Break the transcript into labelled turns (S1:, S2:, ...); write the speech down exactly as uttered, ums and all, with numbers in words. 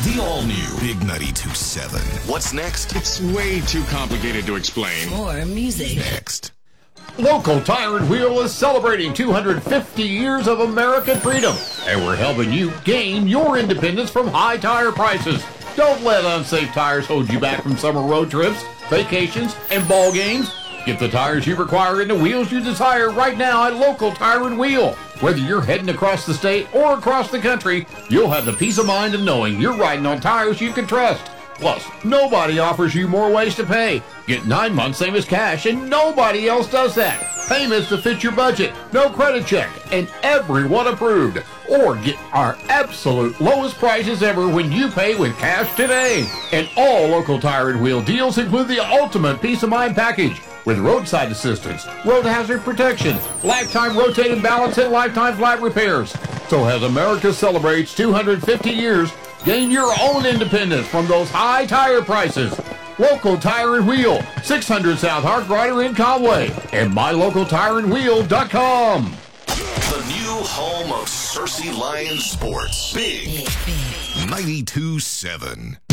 S1: The all-new Big ninety-two point seven. What's next?
S2: It's way too complicated to explain.
S3: More music.
S1: Next.
S4: Local Tire and Wheel is celebrating two hundred fifty years of American freedom, and we're helping you gain your independence from high tire prices. Don't let unsafe tires hold you back from summer road trips, vacations, and ball games. Get the tires you require and the wheels you desire right now at Local Tire and Wheel. Whether you're heading across the state or across the country, you'll have the peace of mind of knowing you're riding on tires you can trust. Plus, nobody offers you more ways to pay. Get nine months same as cash, and nobody else does that. Payments to fit your budget, no credit check, and everyone approved. Or get our absolute lowest prices ever when you pay with cash today. And all Local Tire and Wheel deals include the ultimate peace of mind package with roadside assistance, road hazard protection, lifetime rotating balance, and lifetime flat repairs. So as America celebrates two hundred fifty years, gain your own independence from those high tire prices. Local Tire and Wheel, six hundred South Hartrider in Conway, and my local tire and wheel dot com.
S1: The new home of Searcy Lions Sports. Big ninety-two point seven.